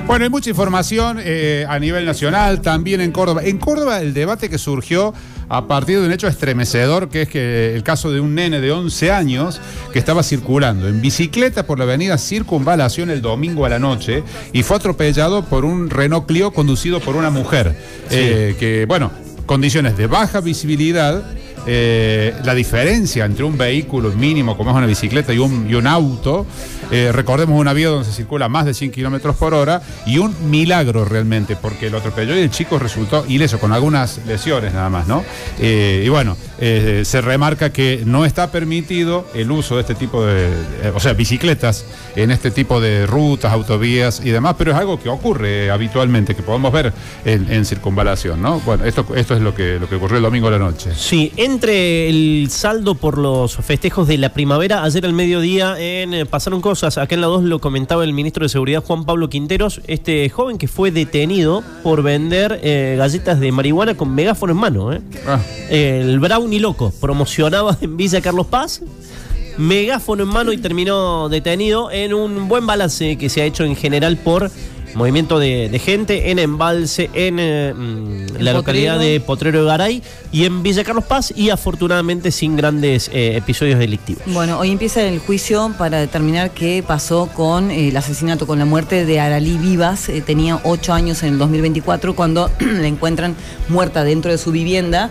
Bueno, hay mucha información a nivel nacional, también en Córdoba. En Córdoba el debate que surgió a partir de un hecho estremecedor, que es que el caso de un nene de 11 años que estaba circulando en bicicleta por la avenida Circunvalación el domingo a la noche y fue atropellado por un Renault Clio conducido por una mujer. Sí. Que, bueno, condiciones de baja visibilidad. La diferencia entre un vehículo mínimo como es una bicicleta y un auto, recordemos una vía donde se circula más de 100 kilómetros por hora y un milagro realmente porque lo atropelló y el chico resultó ileso con algunas lesiones nada más, ¿no? Y bueno, se remarca que no está permitido el uso de este tipo de bicicletas en este tipo de rutas, autovías y demás, pero es algo que ocurre habitualmente, que podemos ver en Circunvalación, ¿no? Bueno, esto es lo que ocurrió el domingo a la noche. Sí, entre el saldo por los festejos de la primavera, ayer al mediodía pasaron cosas. Acá en la 2 lo comentaba el ministro de Seguridad, Juan Pablo Quinteros, este joven que fue detenido por vender galletas de marihuana con megáfono en mano. El Brownie Loco, promocionaba en Villa Carlos Paz, megáfono en mano y terminó detenido en un buen balance que se ha hecho en general por movimiento de gente en Embalse, en la localidad de Potrero de Garay y en Villa Carlos Paz, y afortunadamente sin grandes episodios delictivos. Bueno, hoy empieza el juicio para determinar qué pasó con el asesinato, con la muerte de Aralí Vivas. Tenía 8 años en el 2024 cuando la encuentran muerta dentro de su vivienda,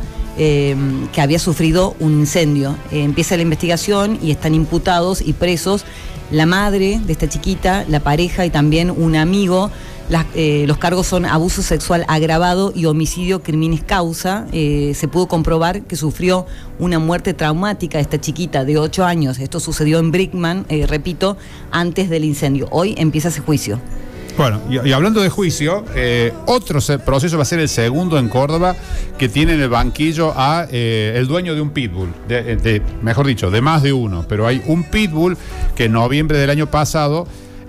que había sufrido un incendio. Empieza la investigación y están imputados y presos la madre de esta chiquita, la pareja y también un amigo. Los cargos son abuso sexual agravado y homicidio criminis causa. Se pudo comprobar que sufrió una muerte traumática esta chiquita de 8 años. Esto sucedió en Brickman, repito, antes del incendio. Hoy empieza ese juicio. Bueno, y hablando de juicio, otro proceso va a ser el segundo en Córdoba, que tiene en el banquillo a el dueño de un pitbull, mejor dicho, de más de uno, pero hay un pitbull que en noviembre del año pasado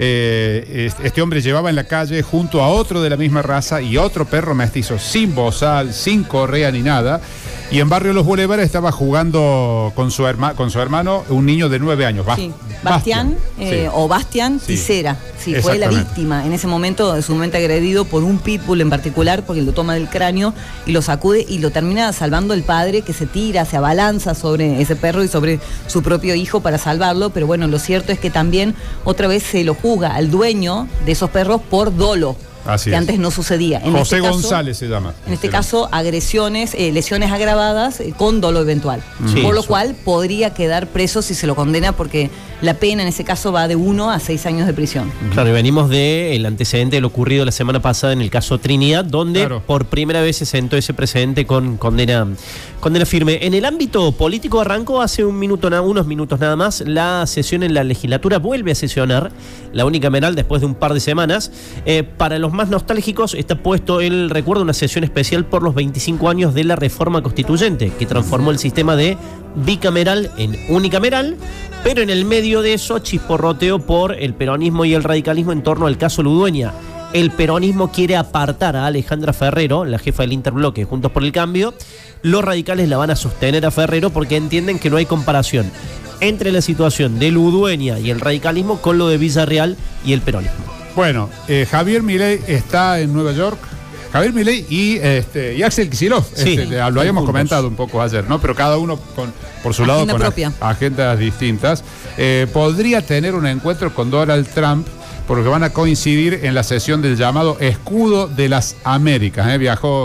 este hombre llevaba en la calle junto a otro de la misma raza y otro perro mestizo, sin bozal, sin correa ni nada. Y en Barrio Los Bulevares estaba jugando con su hermano, un niño de 9 años. Bastián, o Bastián Tisera. Sí, fue la víctima en ese momento, sumamente agredido por un pitbull en particular, porque lo toma del cráneo y lo sacude y lo termina salvando el padre, que se tira, se abalanza sobre ese perro y sobre su propio hijo para salvarlo. Pero bueno, lo cierto es que también otra vez se lo juzga al dueño de esos perros por dolo. Así que antes no sucedía. José González se llama. En este caso, agresiones, lesiones agravadas con dolo eventual. Sí, por lo cual podría quedar preso si se lo condena, porque la pena en ese caso va de 1 a 6 años de prisión. Claro, y venimos del antecedente de lo ocurrido la semana pasada en el caso Trinidad, donde por primera vez se sentó ese precedente con condena firme. En el ámbito político arrancó hace unos minutos nada más la sesión en la legislatura. Vuelve a sesionar la unicameral después de un par de semanas. Para los más nostálgicos está puesto el recuerdo de una sesión especial por los 25 años de la reforma constituyente, que transformó el sistema de bicameral en unicameral, pero en el medio de eso chisporroteo por el peronismo y el radicalismo en torno al caso Ludueña. El peronismo quiere apartar a Alejandra Ferrero, la jefa del interbloque Juntos por el Cambio. Los radicales la van a sostener a Ferrero porque entienden que no hay comparación entre la situación de Ludueña y el radicalismo con lo de Villarreal y el peronismo. Bueno, Javier Milei está en Nueva York. Javier Milei y Axel Kicillof. Sí, lo habíamos comentado un poco ayer, ¿no? Pero cada uno por su lado con agendas distintas. Podría tener un encuentro con Donald Trump, porque van a coincidir en la sesión del llamado Escudo de las Américas. Viajó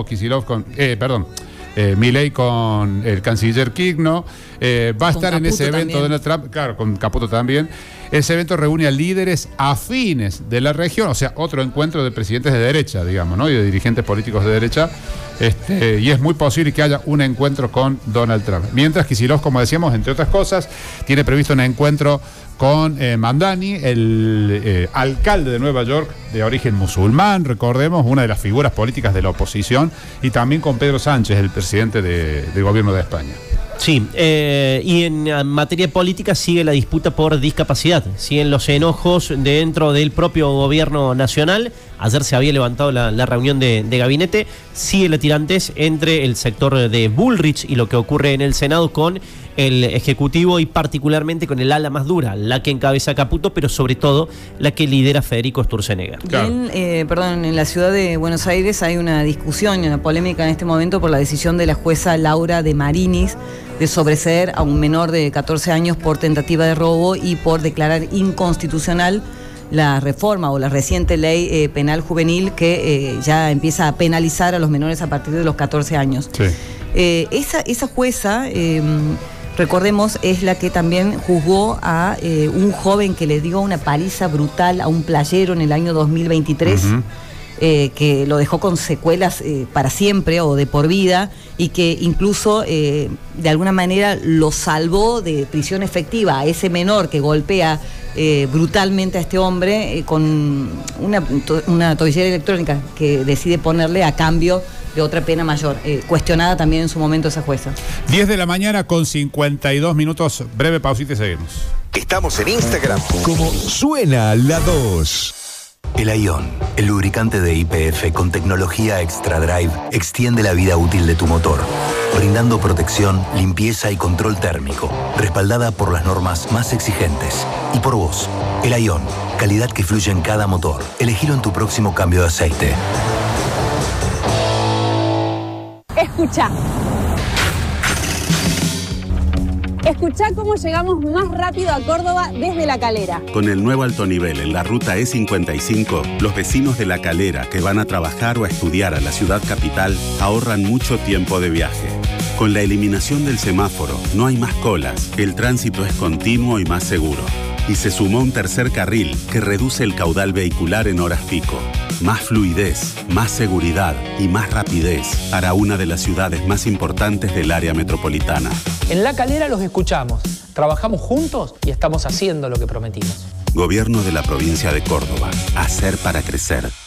Milei con el canciller Quigno. Va a estar en ese evento también. Donald Trump, claro, con Caputo también. Ese evento reúne a líderes afines de la región, o sea, otro encuentro de presidentes de derecha, digamos, ¿no? Y de dirigentes políticos de derecha. Y es muy posible que haya un encuentro con Donald Trump. Mientras Kicillof, como decíamos, entre otras cosas, tiene previsto un encuentro con Mamdani, el alcalde de Nueva York de origen musulmán, recordemos, una de las figuras políticas de la oposición, y también con Pedro Sánchez, el presidente del gobierno de España. Sí, y en materia política sigue la disputa por discapacidad, siguen los enojos dentro del propio gobierno nacional. Ayer se había levantado la reunión de gabinete, sigue la tirantes entre el sector de Bullrich y lo que ocurre en el Senado con el Ejecutivo y particularmente con el ala más dura, la que encabeza Caputo, pero sobre todo la que lidera Federico Sturzenegger. Claro. En la ciudad de Buenos Aires hay una discusión y una polémica en este momento por la decisión de la jueza Laura de Marinis de sobreseer a un menor de 14 años por tentativa de robo y por declarar inconstitucional la reforma o la reciente ley penal juvenil que ya empieza a penalizar a los menores a partir de los 14 años. Sí. Esa jueza, recordemos, es la que también juzgó a un joven que le dio una paliza brutal a un playero en el año 2023. Que lo dejó con secuelas para siempre o de por vida y que incluso de alguna manera lo salvó de prisión efectiva a ese menor que golpea brutalmente a este hombre con una tobillera electrónica que decide ponerle a cambio de otra pena mayor, cuestionada también en su momento esa jueza. 10 de la mañana con 52 minutos, breve pausita y seguimos. Estamos en Instagram como Suena la 2. El Aion, el lubricante de YPF con tecnología Extra Drive, extiende la vida útil de tu motor, brindando protección, limpieza y control térmico, respaldada por las normas más exigentes. Y por vos, el Aion, calidad que fluye en cada motor. Elegilo en tu próximo cambio de aceite. Escucha. Escuchá cómo llegamos más rápido a Córdoba desde La Calera. Con el nuevo alto nivel en la ruta E55, los vecinos de La Calera que van a trabajar o a estudiar a la ciudad capital ahorran mucho tiempo de viaje. Con la eliminación del semáforo, no hay más colas, el tránsito es continuo y más seguro. Y se sumó un tercer carril que reduce el caudal vehicular en horas pico. Más fluidez, más seguridad y más rapidez para una de las ciudades más importantes del área metropolitana. En La Calera los escuchamos, trabajamos juntos y estamos haciendo lo que prometimos. Gobierno de la provincia de Córdoba. Hacer para crecer.